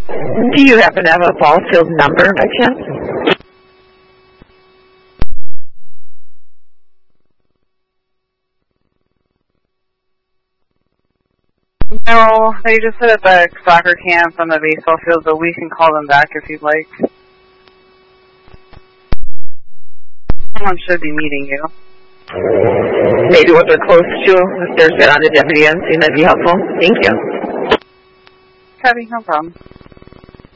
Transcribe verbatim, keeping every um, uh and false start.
Do you happen to have a ball field number by chance? No, they just set up a soccer camp on the baseball field, but we can call them back if you'd like. Someone should be meeting you. Maybe what they're close to, if there's been on the deputy, and that'd be helpful. Thank you. Copy, no problem.